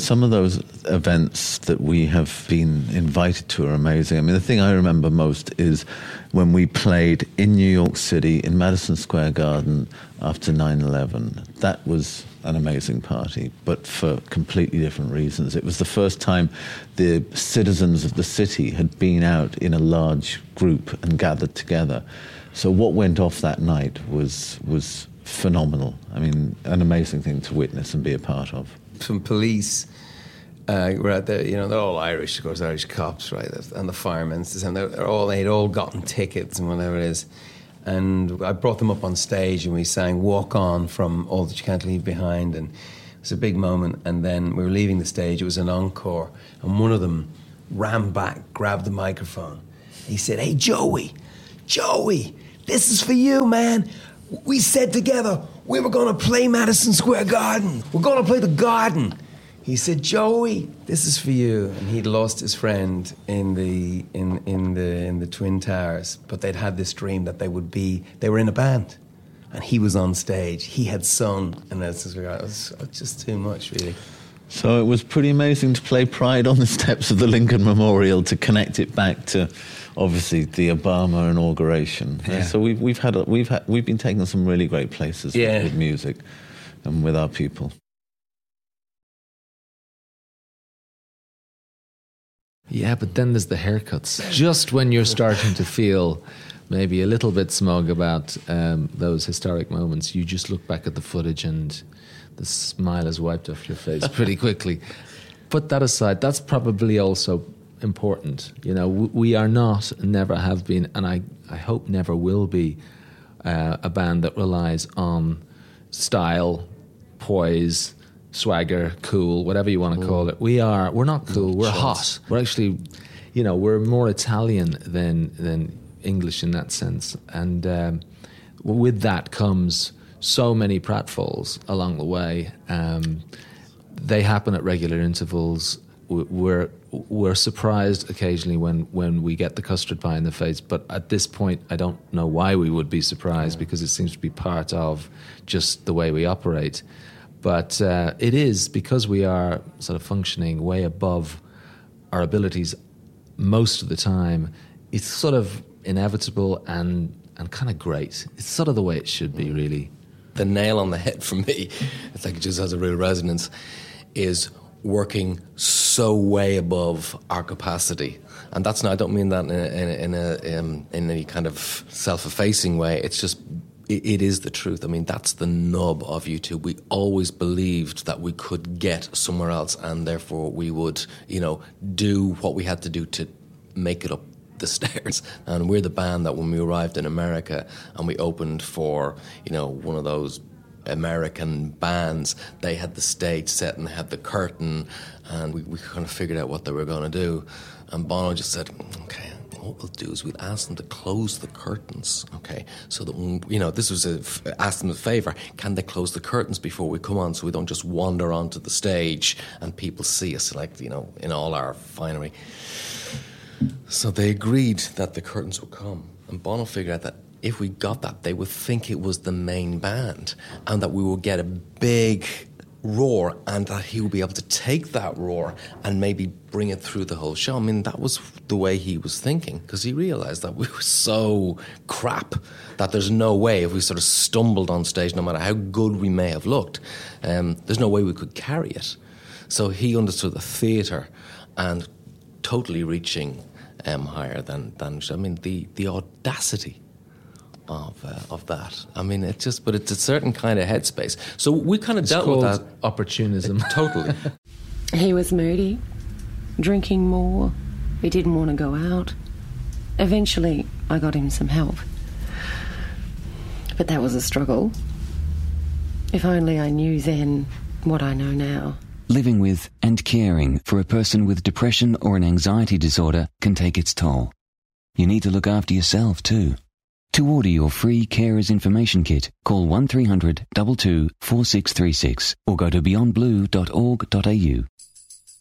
some of those events that we have been invited to are amazing. I mean, the thing I remember most is when we played in New York City in Madison Square Garden after 9/11. That was an amazing party, but for completely different reasons. It was the first time the citizens of the city had been out in a large group and gathered together. So what went off that night was phenomenal. I mean, an amazing thing to witness and be a part of. Some police were out there, they're all Irish, of course, Irish cops, right? And the firemen, and they'd all gotten tickets and whatever it is. And I brought them up on stage and we sang Walk On from All That You Can't Leave Behind. And it was a big moment. And then we were leaving the stage, it was an encore. And one of them ran back, grabbed the microphone. He said, "Hey, Joey, this is for you, man. We said together we were going to play Madison Square Garden. We're going to play the Garden." He said, "Joey, this is for you." And he'd lost his friend in the Twin Towers, but they'd had this dream that they were in a band, and he was on stage. He had sung, and it was just too much, really. So it was pretty amazing to play Pride on the steps of the Lincoln Memorial, to connect it back to, obviously, the Obama inauguration. Yeah. So we've been taking some really great places with music and with our people. Yeah, but then there's the haircuts. Just when you're starting to feel maybe a little bit smug about those historic moments, you just look back at the footage and the smile is wiped off your face pretty quickly. Put that aside, that's probably also important. We are not, never have been, and I hope never will be, a band that relies on style, poise, swagger, cool, whatever you want to call it. We're not cool. We're hot. We're actually, we're more Italian than English in that sense. And with that comes so many pratfalls along the way. They happen at regular intervals. We're surprised occasionally when we get the custard pie in the face, but at this point I don't know why we would be surprised, because it seems to be part of just the way we operate. But it is, because we are sort of functioning way above our abilities most of the time, it's sort of inevitable and kind of great. It's sort of the way it should be, really. The nail on the head for me, it's like it just has a real resonance, is working so way above our capacity. And that's not, I don't mean that in any kind of self-effacing way. It's just, it is the truth. I mean, that's the nub of U2. We always believed that we could get somewhere else, and therefore we would, do what we had to do to make it up the stairs. And we're the band that when we arrived in America and we opened for, one of those American bands, they had the stage set and they had the curtain, and we kind of figured out what they were going to do. And Bono just said, okay, what we'll do is we'll ask them to close the curtains, okay? So that when, this was ask them a favour, can they close the curtains before we come on, so we don't just wander onto the stage and people see us, like, in all our finery. So they agreed that the curtains would come, and Bono figured out that if we got that, they would think it was the main band, and that we would get a big roar, and that he would be able to take that roar and maybe bring it through the whole show. I mean, that was the way he was thinking, because he realised that we were so crap that there's no way, if we sort of stumbled on stage, no matter how good we may have looked, there's no way we could carry it. So he understood the theatre and totally reaching higher than I mean, the audacity of that. I mean, it's a certain kind of headspace. So we kind of dealt with that. Opportunism. Totally. He was moody, drinking more. He didn't want to go out. Eventually, I got him some help. But that was a struggle. If only I knew then what I know now. Living with and caring for a person with depression or an anxiety disorder can take its toll. You need to look after yourself too. To order your free Carers Information Kit, call 1300 22 4636 or go to beyondblue.org.au.